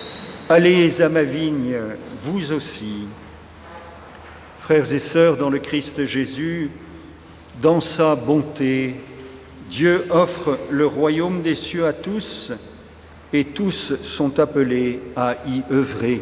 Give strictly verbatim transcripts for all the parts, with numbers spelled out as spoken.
Allez à ma vigne, vous aussi. Frères et sœurs dans le Christ Jésus, dans sa bonté, Dieu offre le royaume des cieux à tous et tous sont appelés à y œuvrer.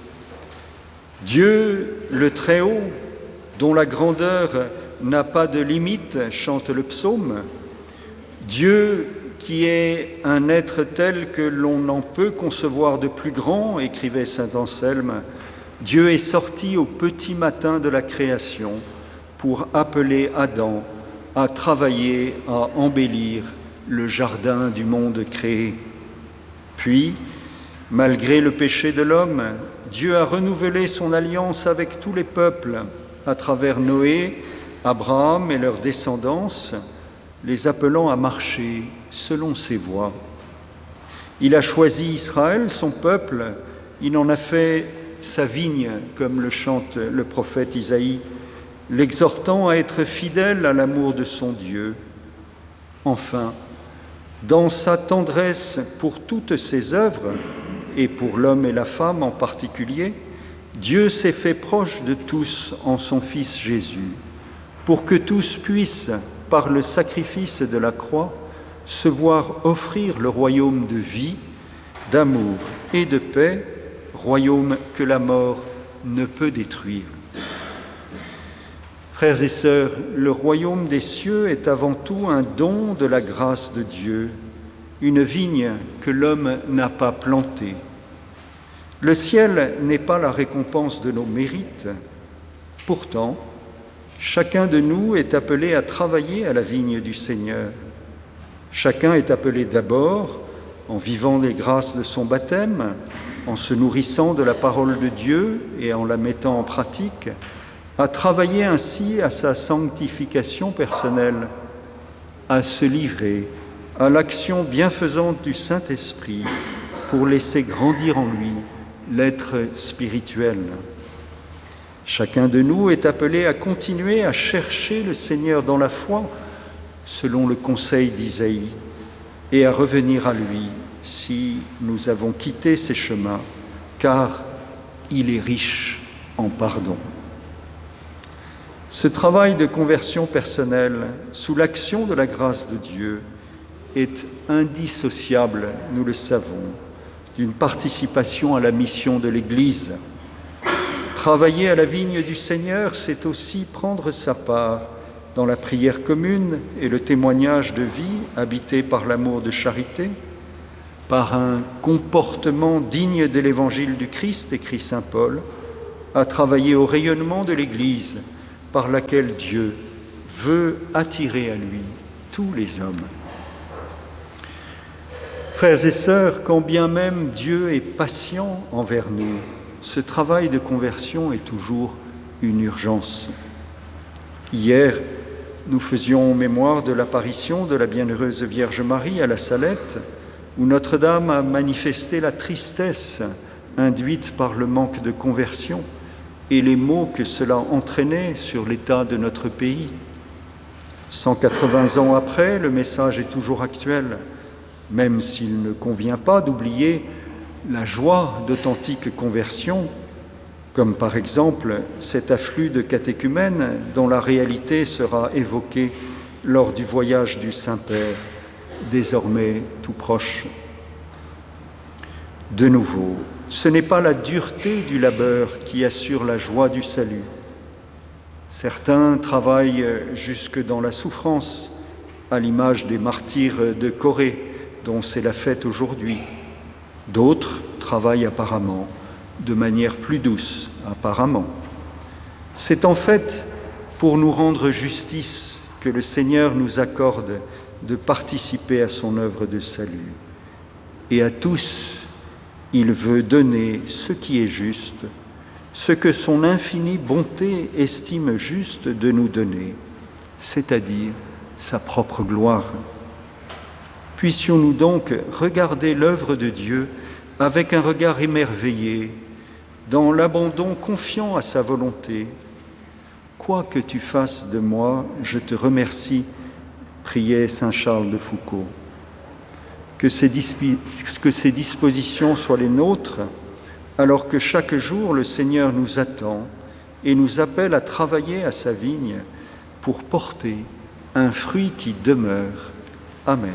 Dieu, le Très-Haut, dont la grandeur n'a pas de limite, chante le psaume. Dieu qui est un être tel que l'on n'en peut concevoir de plus grand, écrivait saint Anselme, Dieu est sorti au petit matin de la création pour appeler Adam à travailler, à embellir le jardin du monde créé. Puis, malgré le péché de l'homme, Dieu a renouvelé son alliance avec tous les peuples à travers Noé, Abraham et leur descendance, les appelant à marcher selon ses voies. Il a choisi Israël, son peuple, il en a fait sa vigne, comme le chante le prophète Isaïe, l'exhortant à être fidèle à l'amour de son Dieu. Enfin, dans sa tendresse pour toutes ses œuvres, et pour l'homme et la femme en particulier, Dieu s'est fait proche de tous en son Fils Jésus, pour que tous puissent, par le sacrifice de la croix, se voir offrir le royaume de vie, d'amour et de paix, royaume que la mort ne peut détruire. Frères et sœurs, le royaume des cieux est avant tout un don de la grâce de Dieu, une vigne que l'homme n'a pas plantée. Le ciel n'est pas la récompense de nos mérites. Pourtant, chacun de nous est appelé à travailler à la vigne du Seigneur. Chacun est appelé d'abord, en vivant les grâces de son baptême, en se nourrissant de la parole de Dieu et en la mettant en pratique, à travailler ainsi à sa sanctification personnelle, à se livrer à l'action bienfaisante du Saint-Esprit pour laisser grandir en lui l'être spirituel. Chacun de nous est appelé à continuer à chercher le Seigneur dans la foi, selon le conseil d'Isaïe, et à revenir à lui si nous avons quitté ses chemins, car il est riche en pardon. Ce travail de conversion personnelle, sous l'action de la grâce de Dieu, est indissociable, nous le savons, d'une participation à la mission de l'Église. Travailler à la vigne du Seigneur, c'est aussi prendre sa part dans la prière commune et le témoignage de vie habité par l'amour de charité, par un comportement digne de l'évangile du Christ, écrit saint Paul, à travailler au rayonnement de l'Église par laquelle Dieu veut attirer à lui tous les hommes. Frères et sœurs, quand bien même Dieu est patient envers nous, ce travail de conversion est toujours une urgence. Hier, nous faisions mémoire de l'apparition de la bienheureuse Vierge Marie à la Salette, où Notre-Dame a manifesté la tristesse induite par le manque de conversion et les maux que cela entraînait sur l'état de notre pays. cent quatre-vingts ans après, le message est toujours actuel, même s'il ne convient pas d'oublier la joie d'authentique conversion, comme par exemple cet afflux de catéchumènes dont la réalité sera évoquée lors du voyage du Saint-Père, désormais tout proche. De nouveau, ce n'est pas la dureté du labeur qui assure la joie du salut. Certains travaillent jusque dans la souffrance, à l'image des martyrs de Corée, dont c'est la fête aujourd'hui. D'autres travaillent apparemment de manière plus douce, apparemment. C'est en fait pour nous rendre justice que le Seigneur nous accorde de participer à son œuvre de salut. Et à tous, il veut donner ce qui est juste, ce que son infinie bonté estime juste de nous donner, c'est-à-dire sa propre gloire. Puissions-nous donc regarder l'œuvre de Dieu avec un regard émerveillé, dans l'abandon confiant à sa volonté. Quoi que tu fasses de moi, je te remercie, priait saint Charles de Foucauld. que ces, dispi- que ces dispositions soient les nôtres, alors que chaque jour le Seigneur nous attend et nous appelle à travailler à sa vigne pour porter un fruit qui demeure. Amen.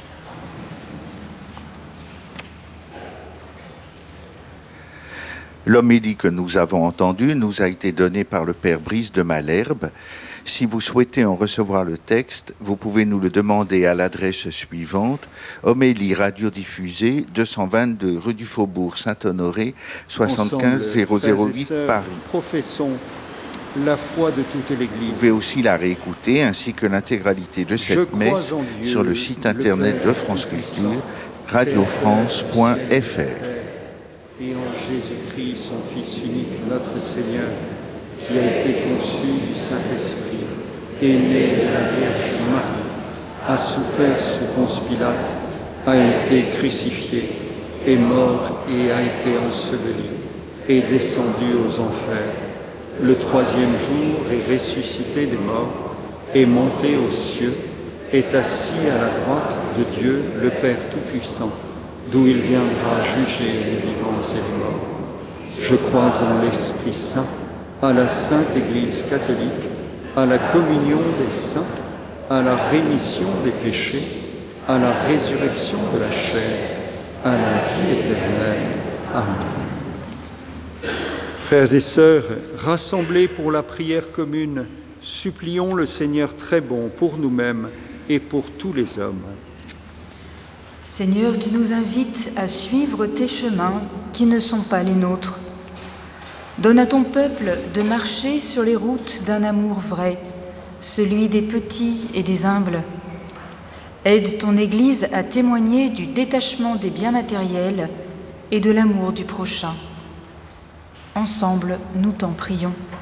L'homélie que nous avons entendue nous a été donnée par le Père Brice de Malherbe. Si vous souhaitez en recevoir le texte, vous pouvez nous le demander à l'adresse suivante: Homélie radiodiffusée, deux cent vingt-deux rue du Faubourg Saint-Honoré, soixante-quinze zéro zéro huit Paris. Professons la foi de toute l'Église. Vous pouvez aussi la réécouter, ainsi que l'intégralité de cette messe sur le site internet de France Culture, radio france point f r. Et en Jésus-Christ, son Fils unique, notre Seigneur, qui a été conçu du Saint-Esprit, est né de la Vierge Marie, a souffert sous Ponce Pilate, a été crucifié, est mort et a été enseveli, est descendu aux enfers. Le troisième jour est ressuscité des morts, est monté aux cieux, est assis à la droite de Dieu, le Père Tout-Puissant, d'où il viendra juger les vivants et les morts. Je crois en l'Esprit Saint, à la Sainte Église catholique, à la communion des saints, à la rémission des péchés, à la résurrection de la chair, à la vie éternelle. Amen. Frères et sœurs, rassemblés pour la prière commune, supplions le Seigneur très bon pour nous-mêmes et pour tous les hommes. Seigneur, tu nous invites à suivre tes chemins qui ne sont pas les nôtres. Donne à ton peuple de marcher sur les routes d'un amour vrai, celui des petits et des humbles. Aide ton Église à témoigner du détachement des biens matériels et de l'amour du prochain. Ensemble, nous t'en prions.